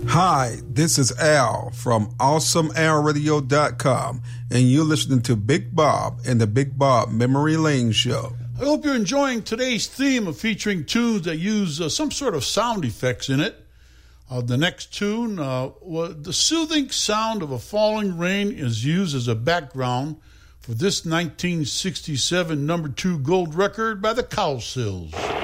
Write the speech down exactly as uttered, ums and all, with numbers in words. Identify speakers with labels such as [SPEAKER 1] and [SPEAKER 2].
[SPEAKER 1] Hi, this is Al from awesome al radio dot com, and you're listening to Big Bob and the Big Bob Memory Lane Show.
[SPEAKER 2] I hope you're enjoying today's theme of featuring tunes that use uh, some sort of sound effects in it. Uh, the next tune, uh, well, the soothing sound of a falling rain is used as a background for this nineteen sixty-seven number two gold record by the Cowsills.